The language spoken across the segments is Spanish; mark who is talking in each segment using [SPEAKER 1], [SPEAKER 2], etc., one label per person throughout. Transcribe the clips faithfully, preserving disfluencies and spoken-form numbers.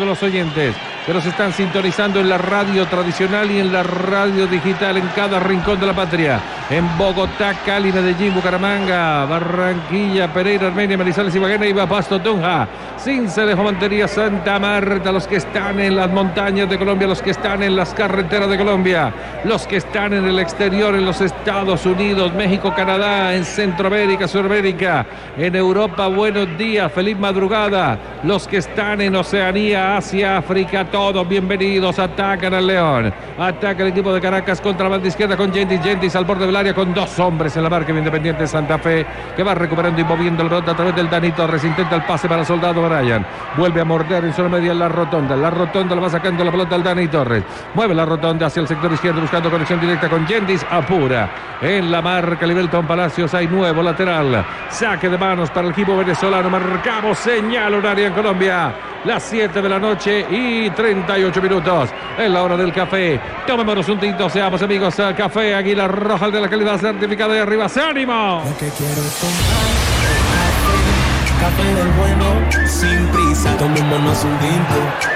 [SPEAKER 1] todos los oyentes que nos están sintonizando en la radio tradicional y en la radio digital en cada rincón de la patria. En Bogotá, Cali, Medellín, Bucaramanga, Barranquilla, Pereira, Armenia, Manizales, Ibagué, Neiva, Pasto, Tunja, Sincelejo, Montería, Santa Marta, los que están en las montañas de Colombia, los que están en las carreteras de Colombia, los que están en el exterior, en los Estados Unidos, México, Canadá, en Centroamérica, Sudamérica, en Europa, buenos días, feliz madrugada, los que están en Oceanía, Asia, África, todos bienvenidos. Atacan al León, ataca el equipo de Caracas contra la banda izquierda con Yendis, Yendis al borde del área con dos hombres en la marca de Independiente Santa Fe, que va recuperando y moviendo el rota a través del Dani Torres, intenta el pase para el Soldado Brian, vuelve a morder en zona media en la rotonda, la rotonda la va sacando la pelota al Dani Torres, mueve la rotonda hacia el sector izquierdo buscando conexión directa con Yendis, apura en la marca Libelton Palacios, hay nuevo lateral, saque de manos para el equipo venezolano, marcamos señal horaria en Colombia, las siete de la noche y treinta y ocho minutos, en la hora del café, tomémonos un tinto, seamos amigos, Café Águila Roja de la calidad certificada de arriba, ¡se ánimo!
[SPEAKER 2] Lo que quiero es tomar café, café del bueno, sin prisa, tomémonos un tinto.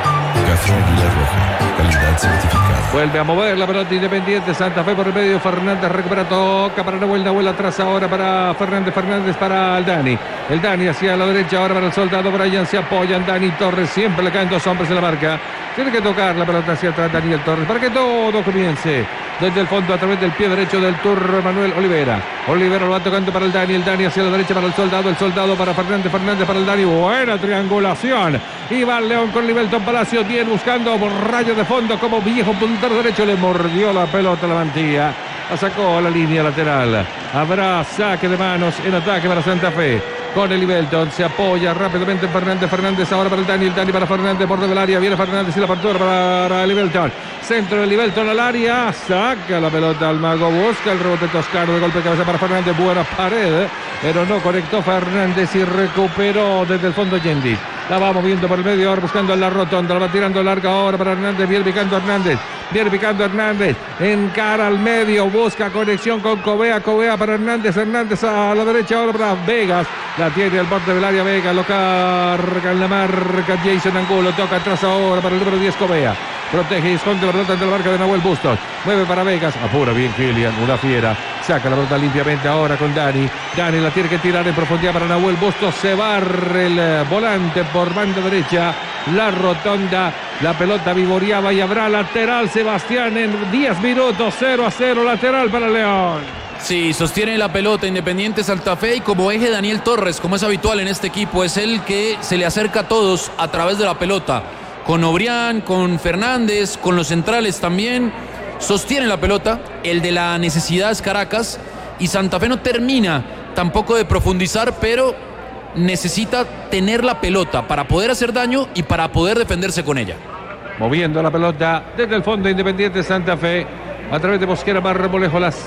[SPEAKER 2] Café Águila Roja, calidad certificada.
[SPEAKER 1] Vuelve a mover la pelota Independiente Santa Fe por el medio, Fernández recupera, toca para Nahuel, Nahuel atrás ahora para Fernández, Fernández para el Dani, el Dani hacia la derecha ahora para el Soldado Brian, se apoyan Dani Torres, siempre le caen dos hombres en la marca, tiene que tocar la pelota hacia atrás Daniel Torres para que todo comience desde el fondo a través del pie derecho del turno Manuel Olivera, Olivera lo va tocando para el Dani, el Dani hacia la derecha para el Soldado, el Soldado para Fernández, Fernández para el Dani, buena triangulación, y va León con Libelton Palacio, bien buscando rayo de fondo como viejo puntero derecho, le mordió la pelota a la mantilla, la sacó a la línea lateral, habrá saque de manos en ataque para Santa Fe, con el Libelton, se apoya rápidamente en Fernández, Fernández ahora para el Dani, el Dani para Fernández, borde del área, viene Fernández y la apertura para el Libelton, centro del Libelton al área, saca la pelota al mago, busca el rebote Toscano, de golpe de cabeza para Fernández, buena pared, pero no conectó Fernández y recuperó desde el fondo Yendis. La va moviendo por el medio, ahora buscando a la rotonda, la va tirando larga ahora para Hernández, viene picando Hernández, viene picando Hernández, encara al medio, busca conexión con Covea, Covea para Hernández, Hernández a la derecha ahora para Vegas, la tiene al borde del área Vegas, lo carga en la marca Jason Angulo, toca atrás ahora para el número diez Covea, protege y esconde la pelota ante la marca de Nahuel Bustos, mueve para Vegas, apura bien Kylian, una fiera, saca la pelota limpiamente ahora con Dani, Dani la tiene que tirar en profundidad para Nahuel Bustos, se barre el volante por banda derecha, la rotonda, la pelota vivoreaba y habrá lateral Sebastián en diez minutos, cero a cero, lateral para León.
[SPEAKER 3] Sí, sostiene la pelota Independiente Santa Fe y como eje Daniel Torres, como es habitual en este equipo, es el que se le acerca a todos a través de la pelota, con Obrián, con Fernández, con los centrales también, sostiene la pelota, el de la necesidad es Caracas y Santa Fe no termina tampoco de profundizar, pero necesita tener la pelota para poder hacer daño y para poder defenderse con ella.
[SPEAKER 1] Moviendo la pelota desde el fondo Independiente Santa Fe, a través de Mosquera, Marmolejo, la,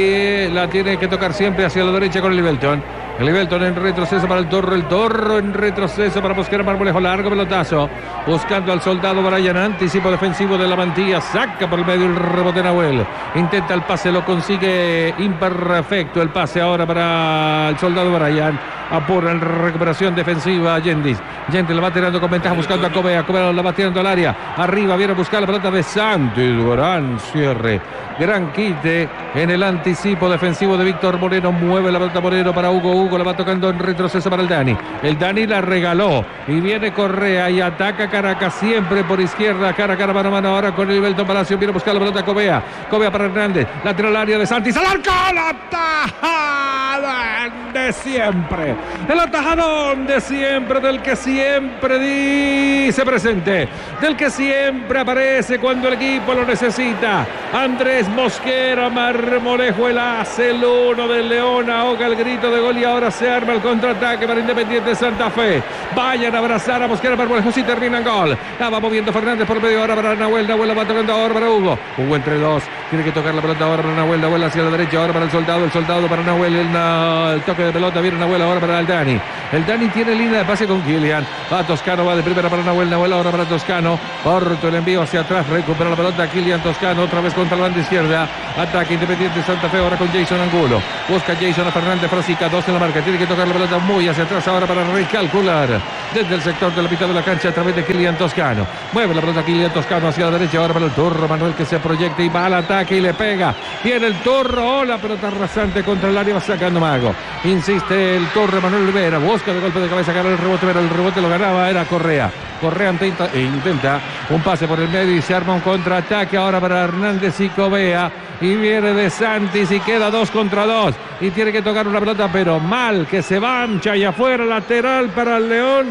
[SPEAKER 1] la tiene que tocar siempre hacia la derecha con el Libelton. El Libelton en retroceso para el Torro, el Torro en retroceso para Mosquera, Marmolejo, largo pelotazo, buscando al Soldado Brian, anticipo defensivo de la mantilla, saca por el medio el rebote Nahuel, intenta el pase, lo consigue imperfecto, el pase ahora para el Soldado Brian, apura en recuperación defensiva Yendis, Yendis la va tirando con ventaja buscando a Covea, Covea la va tirando al área, arriba viene a buscar la pelota de Santos, gran cierre, gran quite en el anticipo defensivo de Víctor Moreno, mueve la pelota Moreno para Hugo, Hugo la va tocando en retroceso para el Dani, el Dani la regaló y viene Correa y ataca Caracas siempre por izquierda, cara a cara, mano a mano ahora con el Libelton Palacio, viene a buscar la pelota Covea, Covea para Hernández, lateral al área de Santis, al arco, la tajada de siempre, el atajadón de siempre, del que siempre dice presente, del que siempre aparece cuando el equipo lo necesita, Andrés Mosquera, Marmolejo, el hace el uno del León, ahoga el grito de gol y ahora se arma el contraataque para Independiente Santa Fe, vayan a abrazar a Mosquera, Marmolejo, si termina en gol, la va moviendo Fernández por medio ahora para Nahuel, Nahuel la va tocando ahora para Hugo, Hugo entre dos, tiene que tocar la pelota ahora para Nahuel, Nahuel hacia la derecha ahora para el Soldado, el Soldado para Nahuel, el, el toque de pelota, viene Nahuel ahora para el Dani, el Dani tiene línea de pase con Kylian, va Toscano, va de primera para Nahuel, Nahuel ahora para Toscano, corto el envío hacia atrás, recupera la pelota Kylian Toscano, otra vez contra la banda izquierda, ataque Independiente Santa Fe ahora con Jason Angulo, busca Jason a Fernández, Frasica, dos en la marca. Tiene que tocar la pelota muy hacia atrás ahora para recalcular desde el sector de la mitad de la cancha a través de Kylian Toscano. Mueve la pelota Kylian Toscano hacia la derecha ahora para el Turro Manuel, que se proyecta y va al ataque y le pega. Viene el Turro, oh, la pelota rasante contra el área, va sacando Mago. Insiste el Turro Manuel Rivera, busca de golpe de cabeza ganar el rebote, pero el rebote lo ganaba era Correa. Correa intenta, e intenta un pase por el medio y se arma un contraataque ahora para Hernández y Covea. Y viene De Santis y queda dos contra dos. Y tiene que tocar una pelota, pero mal, que se mancha y afuera, lateral para el León.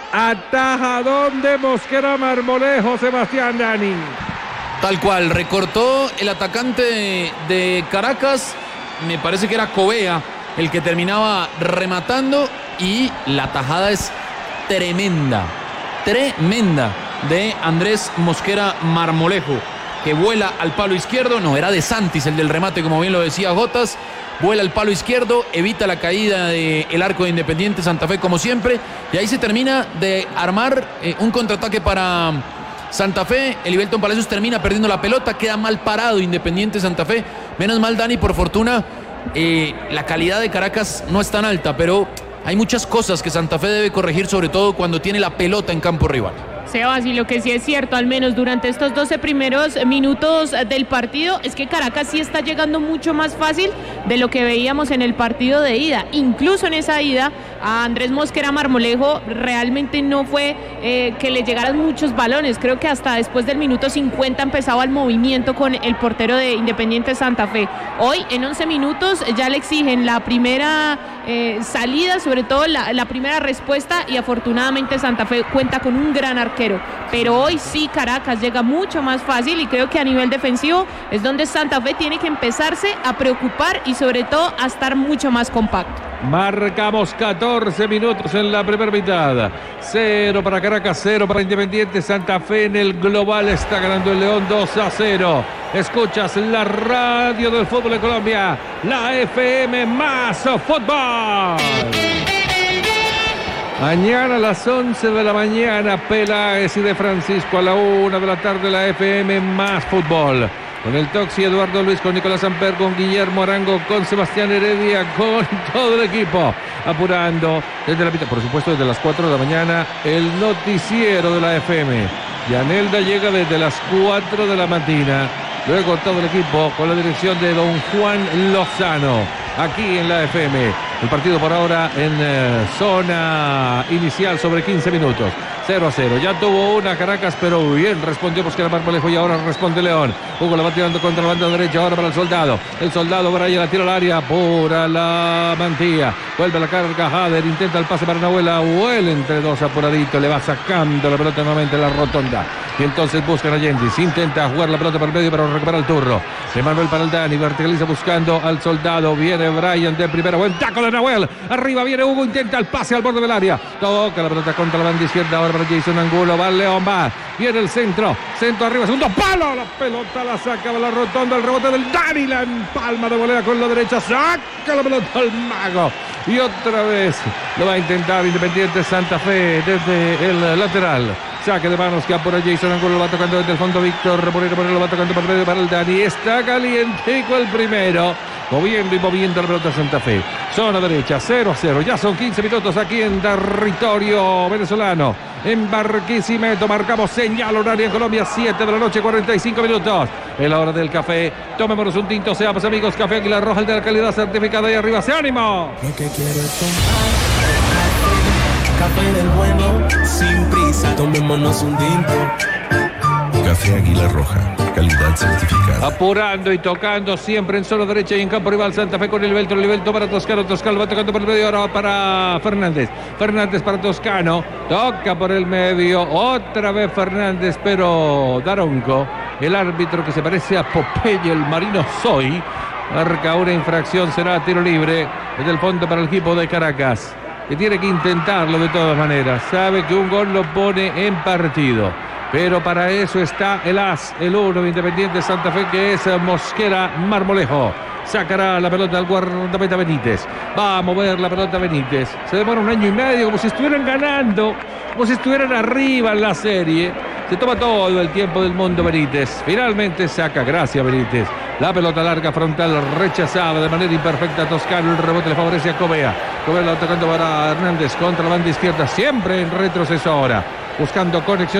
[SPEAKER 1] Ataja donde Mosquera Marmolejo, Sebastián Dani.
[SPEAKER 3] Tal cual, recortó el atacante de Caracas, me parece que era Covea el que terminaba rematando, y la tajada es tremenda, tremenda de Andrés Mosquera Marmolejo, que vuela al palo izquierdo. No, era De Santis el del remate, como bien lo decía Gotas. Vuela al palo izquierdo, evita la caída del arco de Independiente Santa Fe como siempre, y ahí se termina de armar eh, un contraataque para Santa Fe. Elivelton Palacios termina perdiendo la pelota, queda mal parado Independiente Santa Fe. Menos mal, Dani, por fortuna eh, la calidad de Caracas no es tan alta, pero hay muchas cosas que Santa Fe debe corregir, sobre todo cuando tiene la pelota en campo rival.
[SPEAKER 4] Sebas, y lo que sí es cierto, al menos durante estos doce primeros minutos del partido, es que Caracas sí está llegando mucho más fácil de lo que veíamos en el partido de ida. Incluso en esa ida, a Andrés Mosquera Marmolejo realmente no fue eh, que le llegaran muchos balones. Creo que hasta después del minuto cincuenta empezaba el movimiento con el portero de Independiente Santa Fe. Hoy, en once minutos, ya le exigen la primera eh, salida, sobre todo la, la primera respuesta, y afortunadamente Santa Fe cuenta con un gran arquero. Pero hoy sí Caracas llega mucho más fácil, y creo que a nivel defensivo es donde Santa Fe tiene que empezarse a preocupar y sobre todo a estar mucho más compacto.
[SPEAKER 1] Marcamos catorce minutos en la primera mitad. Cero para Caracas, cero para Independiente Santa Fe. En el global está ganando el León dos a cero. Escuchas la radio del fútbol de Colombia, la F M más fútbol. Mañana a las once de la mañana, Peláez y de Francisco a la una de la tarde, la F M más fútbol. Con el Toxi, Eduardo Luis, con Nicolás Amper, con Guillermo Arango, con Sebastián Heredia, con todo el equipo. Apurando desde la mitad, por supuesto desde las cuatro de la mañana, el noticiero de la F M. Yanelda llega desde las cuatro de la mañana. Luego todo el equipo con la dirección de don Juan Lozano, aquí en la F M. El partido por ahora en eh, zona inicial sobre quince minutos. cero a cero. Ya tuvo una Caracas, pero bien respondió Mosquera Marmolejo y ahora responde León. Hugo la va tirando contra la banda derecha ahora para el Soldado. El Soldado para allá, la tira al área, pura la Mantilla. Vuelve la carga Hader, intenta el pase para Nahuel. Nahuel entre dos apuradito, le va sacando la pelota nuevamente en la rotonda. Y entonces buscan a Yendis, intenta jugar la pelota por el medio, pero recupera el Turro. Emanuel para el Dani, verticaliza buscando al Soldado. Viene Brian de primera, buen taco de Nahuel. Arriba viene Hugo, intenta el pase al borde del área. Toca la pelota contra la banda izquierda ahora para Jason Angulo. Va León, va. Viene el centro. Centro arriba, segundo palo. La pelota la saca de la rotonda. El rebote del Dani. La empalma de volea con la derecha. Saca la pelota al Mago. Y otra vez lo va a intentar Independiente Santa Fe desde el lateral. Saque de manos que apura Jason Angulo, lo va tocando desde el fondo Víctor Moreno, Moreno lo va tocando por medio para el Dani. Está calientico el primero. Moviendo y moviendo la pelota Santa Fe. Zona derecha, cero a cero. Ya son quince minutos aquí en territorio venezolano. En Barquisimeto marcamos señal horaria en Colombia, siete de la noche, cuarenta y cinco minutos. Es la hora del café. Tomémonos un tinto, seamos amigos. Café Águila Roja, el de la calidad certificada. Ahí arriba, ¡se ánimo!
[SPEAKER 2] Lo que quiero es tomar café del bueno, sin prisa. Tomémonos un tinto. Café Águila Roja, calidad certificada.
[SPEAKER 1] Apurando y tocando siempre en zona derecha y en campo rival Santa Fe con el Belto, el Belto para Toscano, Toscano va tocando por el medio ahora para Fernández, Fernández para Toscano, toca por el medio, otra vez Fernández, pero Daronco, el árbitro que se parece a Popeye el Marino Soy, marca una infracción, será tiro libre desde el fondo para el equipo de Caracas, que tiene que intentarlo de todas maneras, sabe que un gol lo pone en partido. Pero para eso está el as, el uno de Independiente Santa Fe, que es Mosquera Marmolejo. Sacará la pelota al guardameta Benítez. Va a mover la pelota Benítez. Se demora un año y medio, como si estuvieran ganando, como si estuvieran arriba en la serie. Se toma todo el tiempo del mundo Benítez. Finalmente saca, gracias Benítez. La pelota larga frontal rechazada de manera imperfecta. Toscano, el rebote le favorece a Cobea. Cobea la tocando para Hernández contra la banda izquierda. Siempre en retroceso ahora. Buscando conexión